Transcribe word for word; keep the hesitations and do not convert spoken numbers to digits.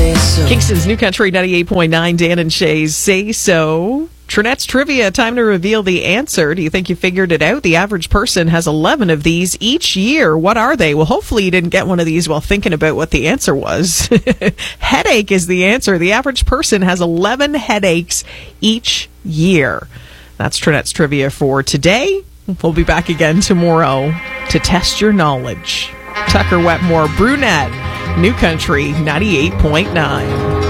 say so. Kingston's New Country ninety-eight point nine, Dan and Shay's Say So. Trinette's Trivia, time to reveal the answer. Do you think you figured it out? The average person has eleven of these each year. What are they? Well, hopefully you didn't get one of these while thinking about what the answer was. Headache is the answer. The average person has eleven headaches each year. That's Trinette's Trivia for today. We'll be back again tomorrow to test your knowledge. Tucker Wetmore, Brunette, New Country ninety-eight point nine.